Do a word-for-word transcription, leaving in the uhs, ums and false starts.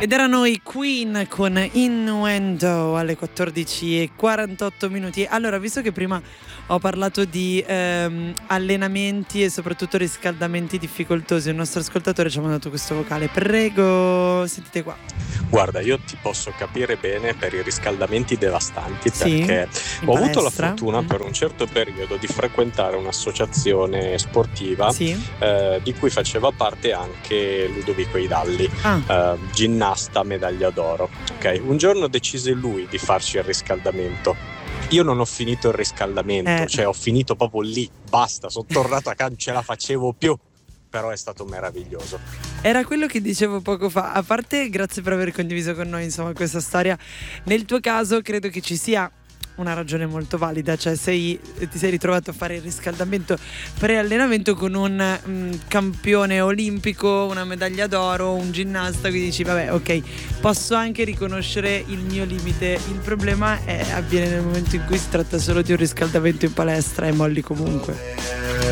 Ed erano i Queen con Innuendo alle quattordici e quarantotto minuti. Allora, visto che prima ho parlato di ehm, allenamenti e soprattutto riscaldamenti difficoltosi, il nostro ascoltatore ci ha mandato questo vocale. Prego, sentite qua. Guarda, io ti posso capire bene per i riscaldamenti devastanti, Sì, perché in ho avuto la palestra. fortuna Mm. per un certo periodo di frequentare un'associazione sportiva Sì. eh, di cui faceva parte anche Ludovico Idalli, Ah, eh, ginnasta medaglia d'oro. Ok, un giorno decise lui di farci il riscaldamento. Io non ho finito il riscaldamento, Eh. cioè ho finito proprio lì, basta, sono tornato a casa, non ce la facevo più, però è stato meraviglioso. era quello che dicevo poco fa. A parte, grazie per aver condiviso con noi insomma questa storia. Nel tuo caso credo che ci sia una ragione molto valida, cioè sei, ti sei ritrovato a fare il riscaldamento pre-allenamento con un mm, campione olimpico, una medaglia d'oro, un ginnasta, quindi dici vabbè, ok, posso anche riconoscere il mio limite. Il problema è, avviene nel momento in cui si tratta solo di un riscaldamento in palestra e molli comunque.